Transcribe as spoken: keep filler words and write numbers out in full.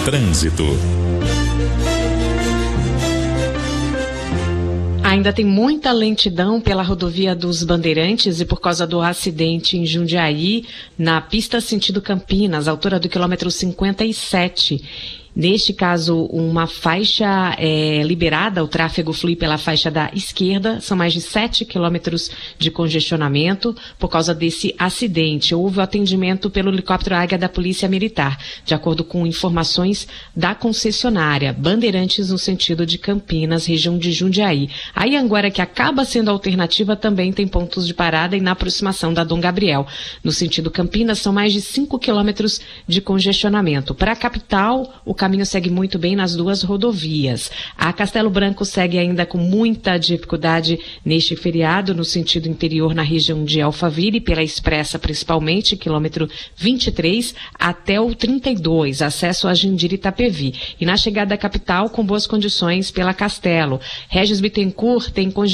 Trânsito. Ainda tem muita lentidão pela rodovia dos Bandeirantes e por causa do acidente em Jundiaí, na pista sentido Campinas, altura do quilômetro cinquenta e sete. Neste caso, uma faixa é, liberada, o tráfego flui pela faixa da esquerda, são mais de sete quilômetros de congestionamento por causa desse acidente. Houve o atendimento pelo helicóptero Águia da Polícia Militar, de acordo com informações da concessionária, Bandeirantes no sentido de Campinas, região de Jundiaí. A Anhanguera, que acaba sendo alternativa, também tem pontos de parada e na aproximação da Dom Gabriel. No sentido Campinas, são mais de cinco quilômetros de congestionamento. Para a capital, o O caminho segue muito bem nas duas rodovias. A Castelo Branco segue ainda com muita dificuldade neste feriado, no sentido interior na região de Alphaville, pela Expressa principalmente, quilômetro vinte e três até o trinta e dois, acesso a Jandira e Itapevi. E na chegada à capital, com boas condições pela Castelo. Regis Bittencourt tem congestionamento